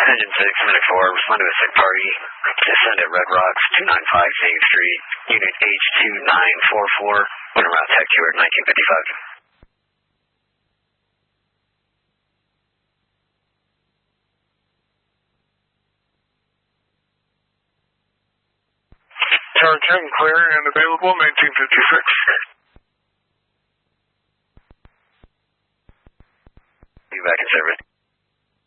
Engine 6, minute 4, respond to a sick party. Descend at Red Rocks, 295 St. Street, unit H2944, when around Tech 2 at 1955. Tower 10, clear and available, 1956. Be back in service.